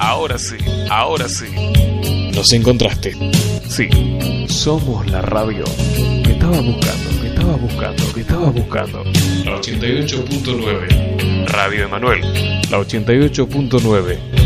Ahora sí, ahora sí. Nos encontraste. Sí, somos la radio que estabas buscando. La 88.9. Radio Emanuel, la 88.9.